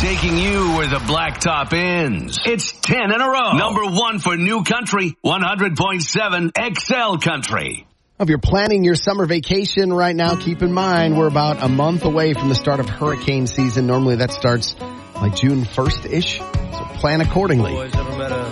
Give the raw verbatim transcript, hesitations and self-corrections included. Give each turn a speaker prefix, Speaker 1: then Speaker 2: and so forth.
Speaker 1: taking you where the blacktop ends. It's ten in a row. Number one for New Country, one hundred point seven X L Country.
Speaker 2: If you're planning your summer vacation right now, keep in mind we're about a month away from the start of hurricane season. Normally that starts like June first-ish, so plan accordingly.